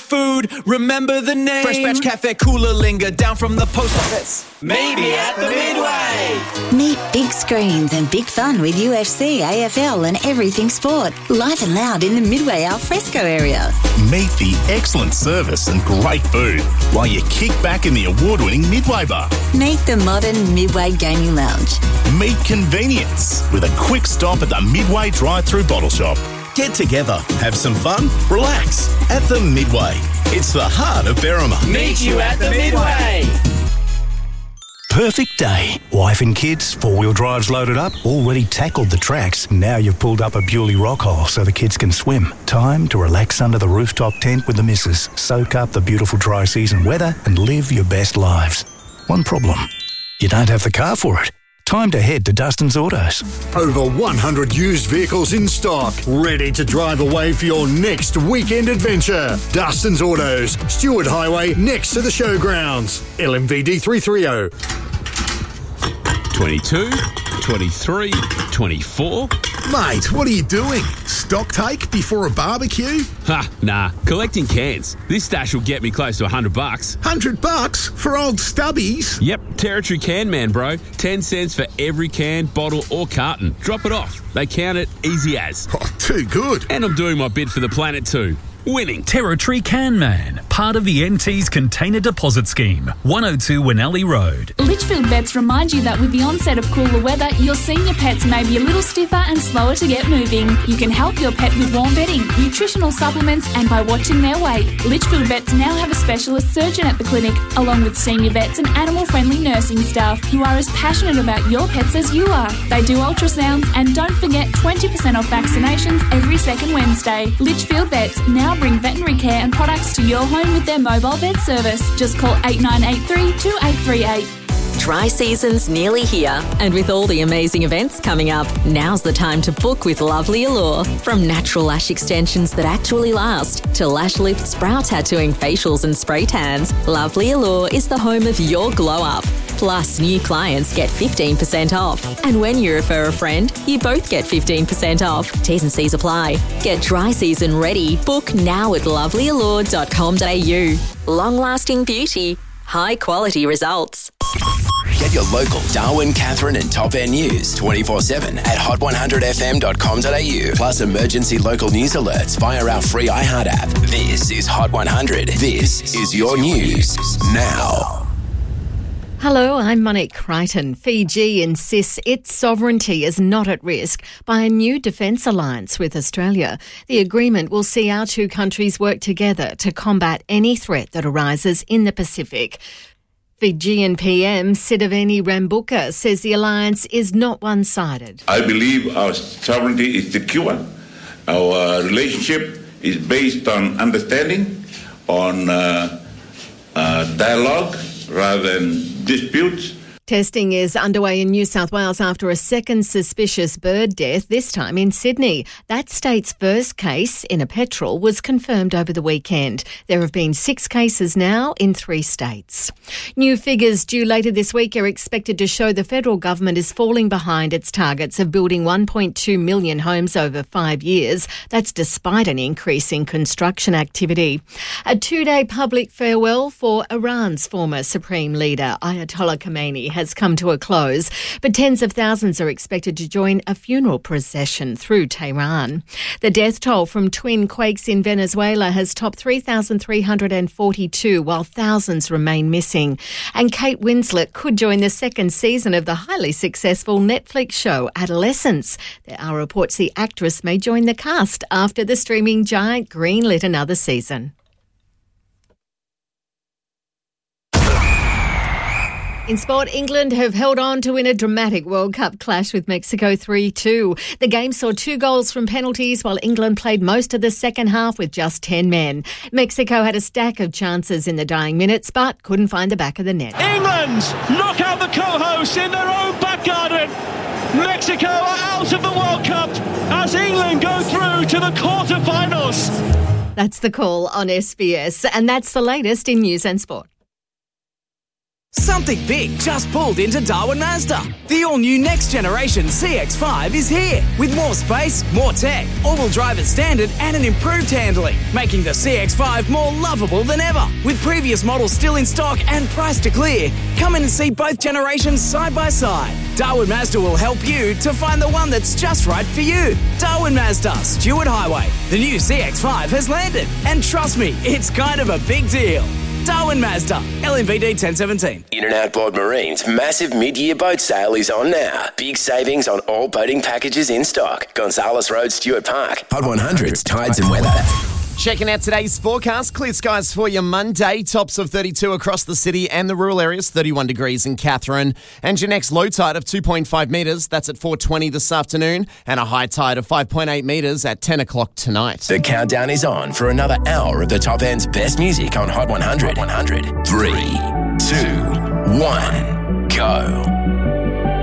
food, remember the name. Fresh Batch Cafe Cooler Linger down from the post office. Maybe at the Midway. Meet big screens and big fun with UFC, AFL and everything sport. Live and loud in the Midway alfresco area. Meet the excellent service and great food while you kick back in the award-winning Midway bar. Meet the modern Midway Gaming Lounge. Meet convenience with a quick stop at the Midway drive-through bottle shop. Get together, have some fun, relax at the Midway. It's the heart of Berrima. Meet you at the Midway. Perfect day. Wife and kids, four-wheel drives loaded up, already tackled the tracks. Now you've pulled up a Bewley rock hole so the kids can swim. Time to relax under the rooftop tent with the missus, soak up the beautiful dry season weather and live your best lives. One problem. You don't have the car for it. Time to head to Dustin's Autos. Over 100 used vehicles in stock, ready to drive away for your next weekend adventure. Dustin's Autos, Stewart Highway, next to the showgrounds. LMVD 330. 22, 23, 24. Mate, what are you doing? Stock take before a barbecue? Ha, nah. Collecting cans. This stash will get me close to $100. $100 for old stubbies? Yep, Territory Can Man, bro. 10 cents for every can, bottle or carton. Drop it off. They count it easy as. Oh, too good. And I'm doing my bit for the planet too. Winning. Territory Can Man, part of the NT's Container Deposit Scheme, 102 Winnelly Road. Litchfield Vets remind you that with the onset of cooler weather, your senior pets may be a little stiffer and slower to get moving. You can help your pet with warm bedding, nutritional supplements, and by watching their weight. Litchfield Vets now have a specialist surgeon at the clinic, along with senior vets and animal-friendly nursing staff who are as passionate about your pets as you are. They do ultrasounds, and don't forget 20% off vaccinations every second Wednesday. Litchfield Vets now bring veterinary care and products to your home with their mobile vet service. Just call 8983 2838. Dry season's nearly here, and with all the amazing events coming up, now's the time to book with Lovely Allure. From natural lash extensions that actually last to lash lifts, brow tattooing, facials and spray tans, Lovely Allure is the home of your glow up. Plus, new clients get 15% off. And when you refer a friend, you both get 15% off. T's and C's apply. Get dry season ready. Book now at lovelyallure.com.au. Long-lasting beauty, high-quality results. Get your local Darwin, Catherine and Top End news 24/7 at hot100fm.com.au. Plus emergency local news alerts via our free iHeart app. This is Hot 100. This is your news now. Hello, I'm Monique Crichton. Fiji insists its sovereignty is not at risk by a new defence alliance with Australia. The agreement will see our two countries work together to combat any threat that arises in the Pacific. Fijian PM Sidhaveni Rambuka says the alliance is not one-sided. I believe our sovereignty is secure. Our relationship is based on understanding, on dialogue rather than disputes. Testing is underway in New South Wales after a second suspicious bird death, this time in Sydney. That state's first case in a petrel was confirmed over the weekend. There have been 6 cases now in 3 states. New figures due later this week are expected to show the federal government is falling behind its targets of building 1.2 million homes over 5 years. That's despite an increase in construction activity. A 2-day public farewell for Iran's former supreme leader, Ayatollah Khamenei, has come to a close, but tens of thousands are expected to join a funeral procession through Tehran. The death toll from twin quakes in Venezuela has topped 3,342, while thousands remain missing. And Kate Winslet could join the second season of the highly successful Netflix show Adolescence. There are reports the actress may join the cast after the streaming giant greenlit another season. In sport, England have held on to win a dramatic World Cup clash with Mexico 3-2. The game saw 2 goals from penalties while England played most of the second half with just 10 men. Mexico had a stack of chances in the dying minutes but couldn't find the back of the net. England knock out the co-hosts in their own back garden. Mexico are out of the World Cup as England go through to the quarter-finals. That's the call on SBS, and that's the latest in news and sport. Something big just pulled into Darwin Mazda. The all-new next generation CX-5 is here with more space, more tech, all-wheel drive as standard and an improved handling, making the CX-5 more lovable than ever. With previous models still in stock and priced to clear, come in and see both generations side by side. Darwin Mazda will help you to find the one that's just right for you. Darwin Mazda, Stewart Highway. The new CX-5 has landed, and trust me, it's kind of a big deal. Darwin Mazda, LMVD 1017. In and Outboard Marine's massive mid-year boat sale is on now. Big savings on all boating packages in stock. Gonzales Road, Stewart Park. Hot 100's Tides and Weather. Checking out today's forecast. Clear skies for your Monday. Tops of 32 across the city and the rural areas. 31 degrees in Katherine. And your next low tide of 2.5 metres. That's at 4:20 this afternoon. And a high tide of 5.8 metres at 10 o'clock tonight. The countdown is on for another hour of the top end's best music on Hot 100. 3, 2, 1, go.